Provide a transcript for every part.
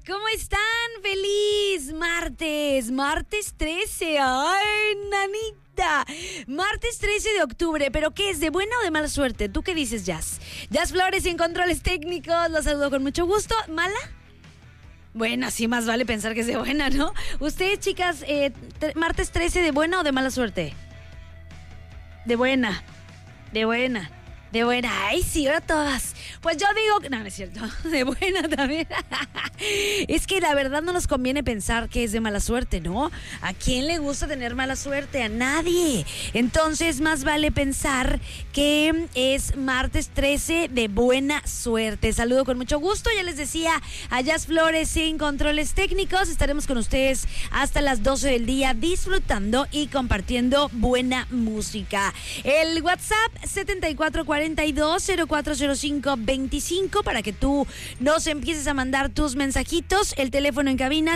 ¿Cómo están? ¡Feliz martes! Martes 13. ¡Ay, nanita! Martes 13 de octubre. ¿Pero qué es? ¿De buena o de mala suerte? ¿Tú qué dices, Jazz? Jazz Flores en controles técnicos. Los saludo con mucho gusto. ¿Mala? Bueno, sí, más vale pensar que es de buena, ¿no? Ustedes, chicas, martes 13, ¿de buena o de mala suerte? De buena. De buena. De buena. Ay, sí, ahora todas. Pues yo digo que... No, no es cierto. De buena también. Es que la verdad no nos conviene pensar que es de mala suerte, ¿no? ¿A quién le gusta tener mala suerte? A nadie. Entonces, más vale pensar que es martes 13 de buena suerte. Saludo con mucho gusto. Ya les decía, a Jazz Flores en controles técnicos. Estaremos con ustedes hasta las 12 del día disfrutando y compartiendo buena música. El WhatsApp 7442-040525 para que tú nos empieces a mandar tus mensajitos. El teléfono en cabina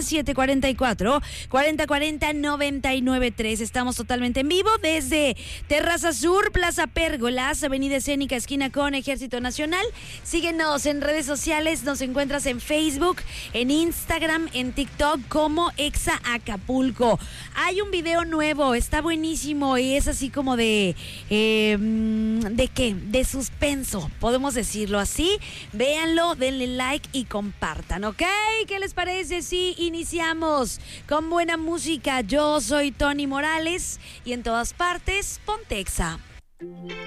744-4040-993. Estamos totalmente en vivo desde Terraza Sur, Plaza Pérgolas, Avenida Escénica, esquina con Ejército Nacional. Síguenos en redes sociales. Nos encuentras en Facebook, en Instagram, en TikTok como Exa Acapulco. Hay un video nuevo, está buenísimo y es así como ¿de qué? De suspenso, podemos decirlo así. Véanlo, denle like y compartan, ¿ok? ¿Qué les parece si iniciamos con buena música? Yo soy Tony Morales y en todas partes, ponte Exa.